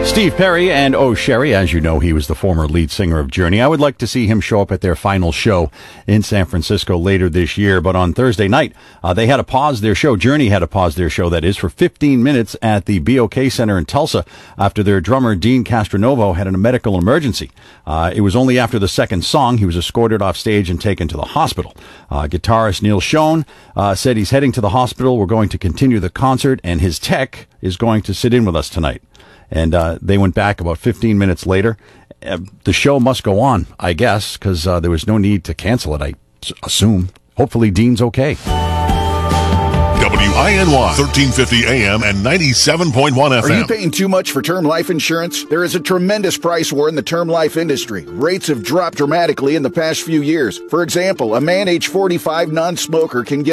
Steve Perry and Oh Sherry, as you know, he was the former lead singer of Journey. I would like to see him show up at their final show in San Francisco later this year. But on Thursday night, they had to pause their show. Journey had to pause their show, that is, for 15 minutes at the BOK Center in Tulsa after their drummer, Dean Castronovo, had a medical emergency. It was only after the second song he was escorted off stage and taken to the hospital. Guitarist Neil Schon said he's heading to the hospital. We're going to continue the concert, and his tech is going to sit in with us tonight. And they went back about 15 minutes later. The show must go on, I guess, because there was no need to cancel it, I assume. Hopefully Dean's okay. WINY 1350 AM and 97.1 FM. Are you paying too much for term life insurance? There is a tremendous price war in the term life industry. Rates have dropped dramatically in the past few years. For example, a man age 45 non-smoker can get